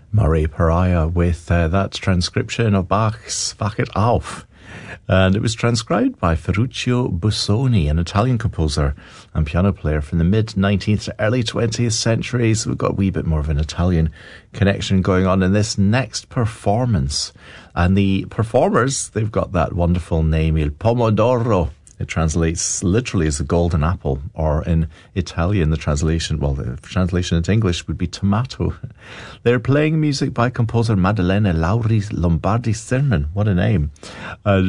Murray Pariah with that transcription of Bach's Wach it auf. And it was transcribed by Ferruccio Busoni, an Italian composer and piano player from the mid-19th to early 20th century. So we've got a wee bit more of an Italian connection going on in this next performance. And the performers, they've got that wonderful name, Il Pomodoro. It translates literally as the golden apple, or in Italian, the translation into English would be tomato. They're playing music by composer Maddalena Lauri Lombardi Stirnen. What a name.